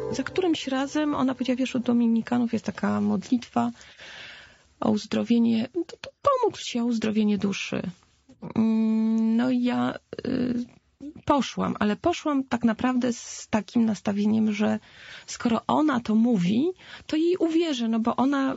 za którymś razem ona powiedziała, wiesz, u dominikanów jest taka modlitwa o uzdrowienie, to pomógł ci o uzdrowienie duszy. No i ja poszłam, ale poszłam tak naprawdę z takim nastawieniem, że skoro ona to mówi, to jej uwierzę, no bo ona,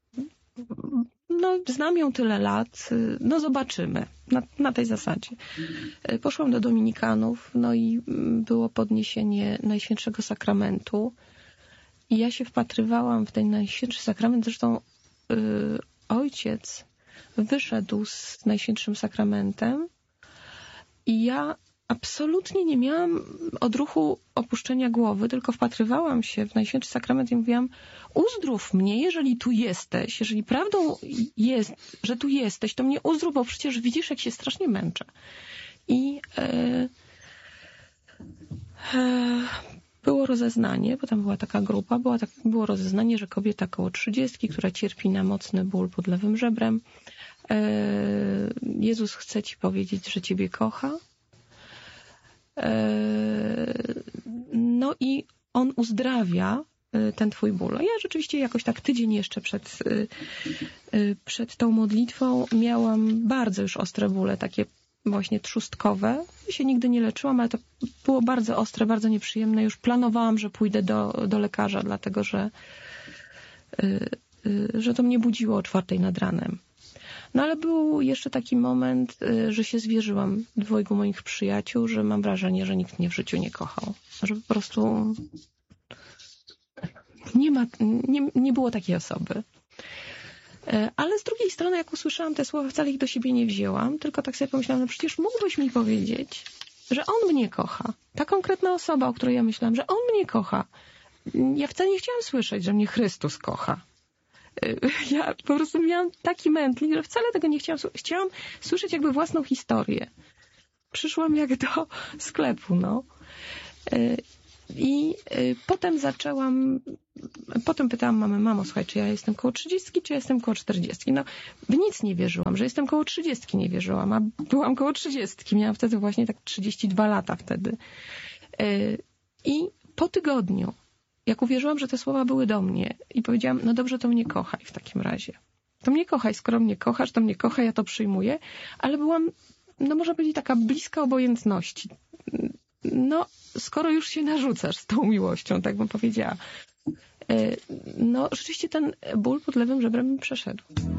no znam ją tyle lat, no zobaczymy na tej zasadzie. Poszłam do dominikanów, no i było podniesienie Najświętszego Sakramentu i ja się wpatrywałam w ten Najświętszy Sakrament, zresztą ojciec wyszedł z Najświętszym Sakramentem i ja absolutnie nie miałam odruchu opuszczenia głowy, tylko wpatrywałam się w Najświętszy Sakrament i mówiłam, uzdrów mnie, jeżeli tu jesteś, jeżeli prawdą jest, że tu jesteś, to mnie uzdrów, bo przecież widzisz, jak się strasznie męczę. I było rozeznanie, bo tam była taka grupa, było rozeznanie, że kobieta koło 30, która cierpi na mocny ból pod lewym żebrem, Jezus chce ci powiedzieć, że ciebie kocha. No i on uzdrawia ten twój ból. Ja rzeczywiście jakoś tak tydzień jeszcze przed tą modlitwą miałam bardzo już ostre bóle, takie właśnie trzustkowe. Ja się nigdy nie leczyłam, ale to było bardzo ostre, bardzo nieprzyjemne. Już planowałam, że pójdę do lekarza, dlatego że to mnie budziło o 4 nad ranem. No ale był jeszcze taki moment, że się zwierzyłam 2 moich przyjaciół, że mam wrażenie, że nikt mnie w życiu nie kochał. Że po prostu nie było takiej osoby. Ale z drugiej strony, jak usłyszałam te słowa, wcale ich do siebie nie wzięłam, tylko tak sobie pomyślałam, no przecież mógłbyś mi powiedzieć, że on mnie kocha. Ta konkretna osoba, o której ja myślałam, że on mnie kocha. Ja wcale nie chciałam słyszeć, że mnie Chrystus kocha. Ja po prostu miałam taki mętlik, że wcale tego nie chciałam. Chciałam słyszeć jakby własną historię. Przyszłam jak do sklepu, no. I potem pytałam mamę, mamo, słuchaj, czy ja jestem koło 30, czy ja jestem koło 40? No, w nic nie wierzyłam, że jestem koło 30 nie wierzyłam, a byłam koło 30. Miałam wtedy właśnie tak 32 lata wtedy. I po tygodniu, jak uwierzyłam, że te słowa były do mnie i powiedziałam, no dobrze, to mnie kochaj w takim razie. To mnie kochaj, skoro mnie kochasz, to mnie kochaj, ja to przyjmuję, ale byłam, no można powiedzieć, taka bliska obojętności. No, skoro już się narzucasz z tą miłością, tak bym powiedziała. No, rzeczywiście ten ból pod lewym żebrem mi przeszedł.